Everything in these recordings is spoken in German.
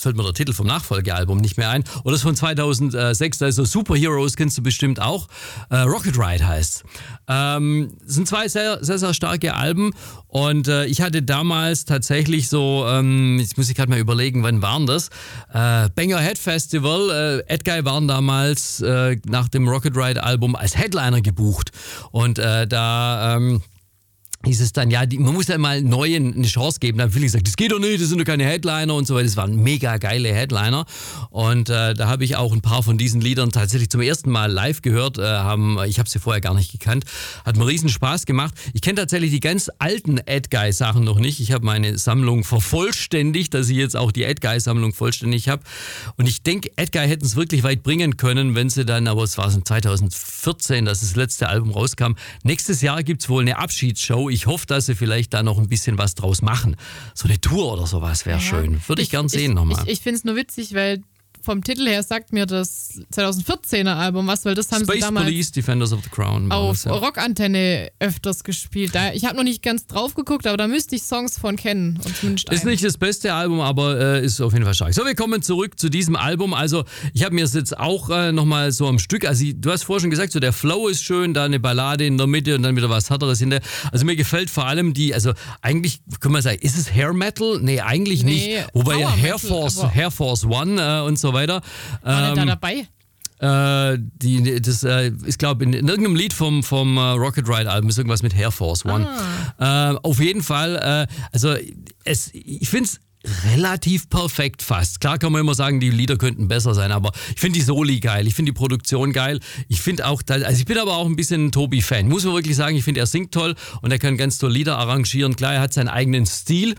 fällt mir der Titel vom Nachfolgealbum nicht mehr ein. Oder das von 2006, also Superheroes kennst du bestimmt auch. Rocket Ride heißt. Sind zwei sehr, sehr, sehr starke Alben. Und ich hatte damals tatsächlich so, jetzt muss ich gerade mal überlegen, wann waren das? Banger Head Festival. Edguy waren damals nach dem Rocket Ride Album als Headliner gebucht. Und da hieß es dann, ja, man muss ja mal Neuen eine Chance geben. Dann haben viele gesagt, das geht doch nicht, das sind doch keine Headliner und so weiter. Das waren mega geile Headliner. Und da habe ich auch ein paar von diesen Liedern tatsächlich zum ersten Mal live gehört. Ich habe sie vorher gar nicht gekannt. Hat mir riesen Spaß gemacht. Ich kenne tatsächlich die ganz alten Edguy-Sachen noch nicht. Ich habe meine Sammlung vervollständigt, dass ich jetzt auch die Edguy-Sammlung vollständig habe. Und ich denke, Edguy hätten es wirklich weit bringen können, wenn sie dann, aber es war 2014, dass das letzte Album rauskam. Nächstes Jahr gibt es wohl eine Abschiedsshow. Ich hoffe, dass sie vielleicht da noch ein bisschen was draus machen. So eine Tour oder sowas wäre schön. Würde ich gern sehen nochmal. Ich finde es nur witzig, weil vom Titel her sagt mir das 2014er Album was, weil das haben Space sie damals Police, Defenders of the Crown auf Rockantenne öfters gespielt. Ich habe noch nicht ganz drauf geguckt, aber da müsste ich Songs von kennen. Und zumindest ist nicht das beste Album, aber ist auf jeden Fall stark. So, wir kommen zurück zu diesem Album. Also ich habe mir es jetzt auch nochmal so am Stück, also du hast vorher schon gesagt, so der Flow ist schön, da eine Ballade in der Mitte und dann wieder was Härteres hinter. Also mir gefällt vor allem also eigentlich können wir sagen, ist es Hair Metal? Nee, eigentlich nicht. Wobei ja Hair Force One und so weiter. War da dabei? Das ist, glaube ich, in irgendeinem Lied vom Rocket Ride Album ist irgendwas mit Hair Force One. Auf jeden Fall, ich finde es relativ perfekt fast. Klar kann man immer sagen, die Lieder könnten besser sein, aber ich finde die Soli geil, ich finde die Produktion geil. Ich finde auch, ich bin aber auch ein bisschen ein Tobi-Fan. Muss man wirklich sagen, ich finde, er singt toll und er kann ganz toll Lieder arrangieren. Klar, er hat seinen eigenen Stil.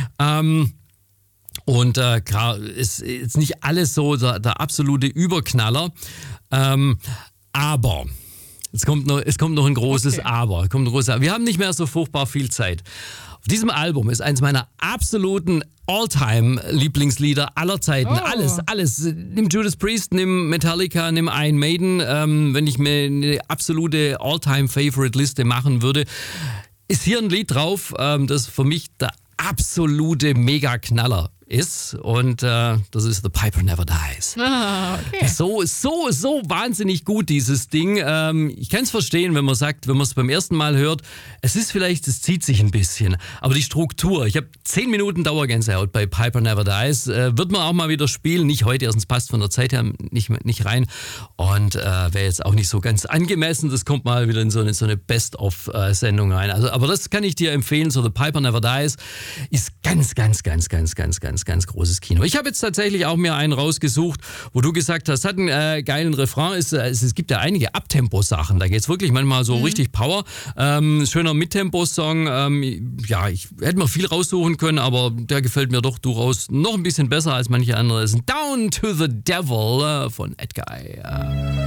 Und klar, ist jetzt nicht alles so der absolute Überknaller. Aber es kommt noch ein großes Aber. Wir haben nicht mehr so furchtbar viel Zeit. Auf diesem Album ist eins meiner absoluten All-Time-Lieblingslieder aller Zeiten. Alles. Nimm Judas Priest, nimm Metallica, nimm Iron Maiden. Wenn ich mir eine absolute All-Time-Favorite-Liste machen würde, ist hier ein Lied drauf, das für mich der absolute Mega-Knaller ist und das ist The Piper Never Dies. Okay. So wahnsinnig gut, dieses Ding. Ich kann es verstehen, wenn man sagt, wenn man es beim ersten Mal hört, es zieht sich ein bisschen, aber die Struktur, ich habe 10 Minuten Dauergänsehaut bei Piper Never Dies, wird man auch mal wieder spielen, nicht heute, erstens passt von der Zeit her nicht rein und wäre jetzt auch nicht so ganz angemessen, das kommt mal wieder in so eine Best-of-Sendung rein. Also, aber das kann ich dir empfehlen, so The Piper Never Dies ist ganz großes Kino. Ich habe jetzt tatsächlich auch mir einen rausgesucht, wo du gesagt hast, hat einen geilen Refrain. Es gibt ja einige Abtempo-Sachen. Da geht es wirklich manchmal so richtig Power. Schöner Mittempo-Song. Ich hätte mir viel raussuchen können, aber der gefällt mir doch durchaus noch ein bisschen besser als manche andere. Down to the Devil von Edguy.